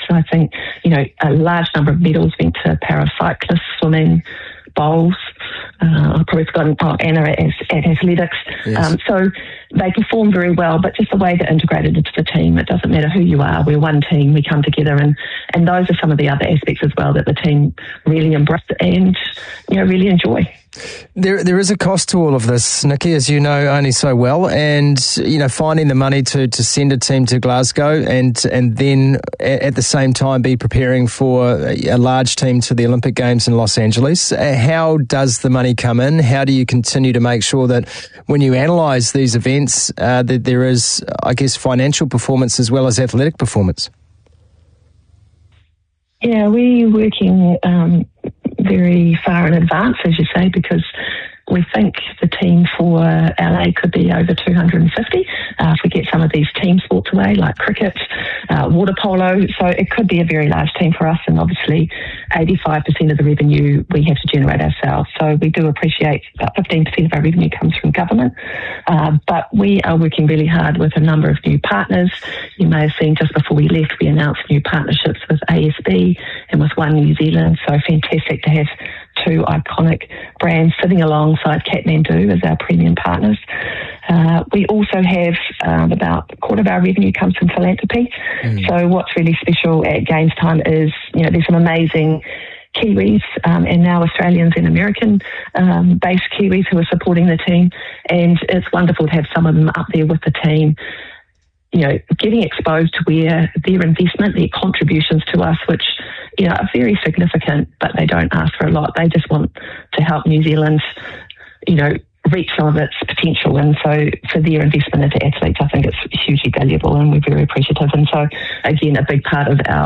I think, a large number of medals went to paracyclists, swimming, bowls. I've probably forgotten Anna at athletics. Yes. So they perform very well, but just the way they're integrated into the team, it doesn't matter who you are, we're one team, we come together, and those are some of the other aspects as well that the team really embrace and really enjoy. There is a cost to all of this, Nikki, as you know only so well, and finding the money to send a team to Glasgow and then at the same time be preparing for a large team to the Olympic Games in Los Angeles. How does the money come in? How do you continue to make sure that when you analyse these events that there is, I guess, financial performance as well as athletic performance? Yeah, we're working very far in advance, as you say, because we think the team for LA could be over 250 if we get some of these team sports away, like cricket, water polo. So it could be a very large team for us, and obviously 85% of the revenue we have to generate ourselves. So we do appreciate about 15% of our revenue comes from government. But we are working really hard with a number of new partners. You may have seen just before we left, we announced new partnerships with ASB and with One New Zealand. So fantastic to have two iconic brands sitting alongside Kathmandu as our premium partners. We also have about a quarter of our revenue comes from philanthropy. So what's really special at Games Time is, there's some amazing Kiwis and now Australians and American based Kiwis who are supporting the team, and it's wonderful to have some of them up there with the team, getting exposed to where their investment, their contributions to us, which are very significant, but they don't ask for a lot. They just want to help New Zealand, reach some of its potential. And so for their investment into athletes, I think it's hugely valuable and we're very appreciative. And so, again, a big part of our